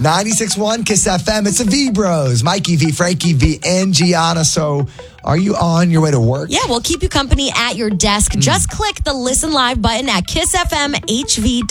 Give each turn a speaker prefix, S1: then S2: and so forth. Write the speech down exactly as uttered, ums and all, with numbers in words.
S1: ninety-six point one Kiss F M. It's the V Bros. Mikey V, Frankie V, and Gianna. So are you on your way to work?
S2: Yeah, we'll keep you company at your desk. Mm. Just click the Listen Live button at kiss f m h v